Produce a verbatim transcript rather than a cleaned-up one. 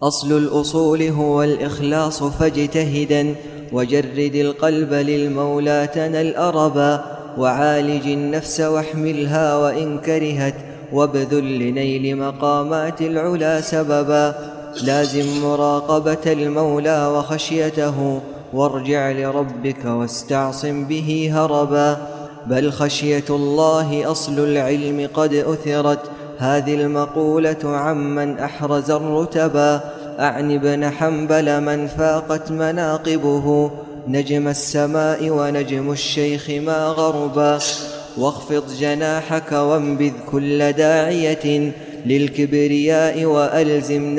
أصل الأصول هو الإخلاص فاجتهدا وجرد القلب للمولى تنل أربا، وعالج النفس واحملها وإن كرهت، وابذل لنيل مقامات العلا سببا. لازم مراقبة المولى وخشيته، وارجع لربك واستعصم به هربا. بل خشية الله أصل العلم قد أثرت، هذه المقولة عمن أحرز الرتبا. أعني ابن حنبل من فاقت مناقبه نجم السماء ونجم الشيخ ما غربا. واخفض جناحك وانبذ كل داعية للكبرياء وألزم